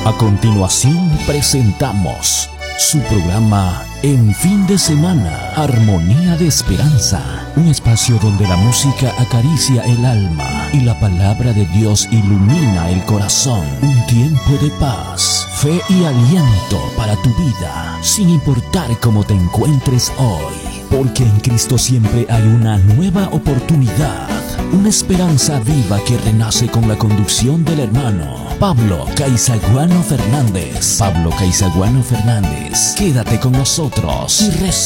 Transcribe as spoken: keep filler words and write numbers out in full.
A continuación presentamos su programa En Fin de Semana, Armonía de Esperanza, un espacio donde la música acaricia el alma y la palabra de Dios ilumina el corazón. Un tiempo de paz, fe y aliento para tu vida, sin importar cómo te encuentres hoy, porque en Cristo siempre hay una nueva oportunidad, una esperanza viva que renace con la conducción del hermano Pablo Caizaguano Fernández. Pablo Caizaguano Fernández, quédate con nosotros y recibe